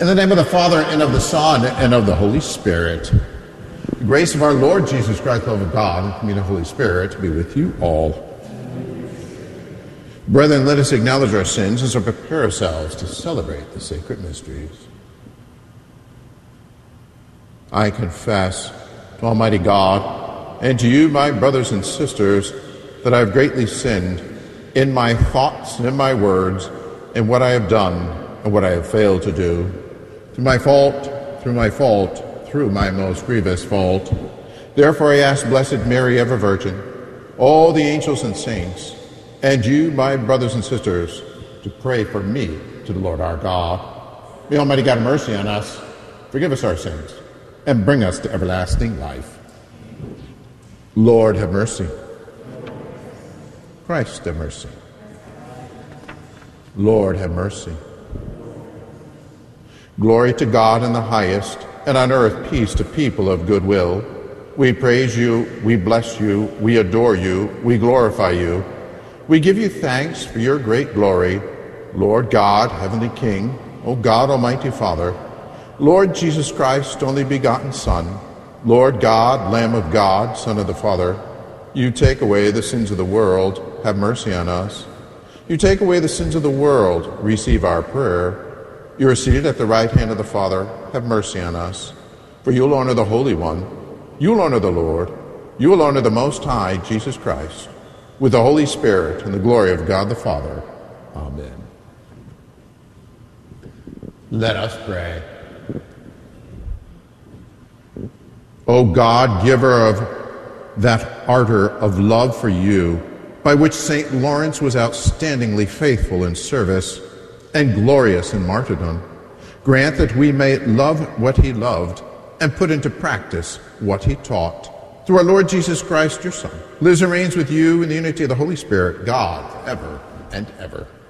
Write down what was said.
In the name of the Father, and of the Son, and of the Holy Spirit. The grace of our Lord Jesus Christ, the love of God, and the communion of the Holy Spirit be with you all. Brethren, let us acknowledge our sins as we prepare ourselves to celebrate the sacred mysteries. I confess to Almighty God and to you, my brothers and sisters, that I have greatly sinned in my thoughts and in my words, in what I have done and what I have failed to do. Through my fault, through my most grievous fault. Therefore I ask Blessed Mary, ever Virgin, all the angels and saints, and you, my brothers and sisters, to pray for me to the Lord our God. May Almighty God have mercy on us, forgive us our sins, and bring us to everlasting life. Lord, have mercy. Christ, have mercy. Lord, have mercy. Glory to God in the highest, and on earth peace to people of good will. We praise you, we bless you, we adore you, we glorify you. We give you thanks for your great glory, Lord God, Heavenly King, O God, Almighty Father, Lord Jesus Christ, only begotten Son, Lord God, Lamb of God, Son of the Father. You take away the sins of the world, have mercy on us. You take away the sins of the world, receive our prayer. You are seated at the right hand of the Father, have mercy on us. For you will honor the Holy One, you will honor the Lord, you will honor the Most High, Jesus Christ, with the Holy Spirit and the glory of God the Father. Amen. Let us pray. O God, giver of that ardor of love for you, by which St. Lawrence was outstandingly faithful in service and glorious in martyrdom, grant that we may love what he loved and put into practice what he taught. Through our Lord Jesus Christ, your Son, lives and reigns with you in the unity of the Holy Spirit, God, ever and ever.